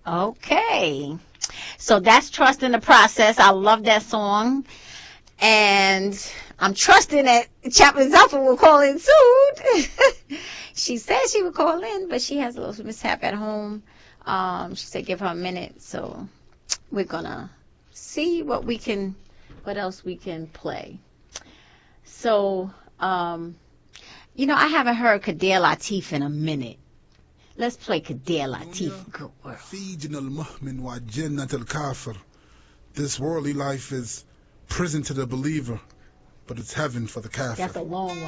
Okay. So that's Trust in the Process. I love that song. And I'm trusting that Chaplain Zelfa will call in soon. She said she would call in, but she has a little mishap at home. She said give her a minute. So we're going to see what else we can play. So, I haven't heard Kadir Latif in a minute. Let's play Kadir Latif. Good world. This worldly life is prison to the believer, but it's heaven for the kafir. That's a long one.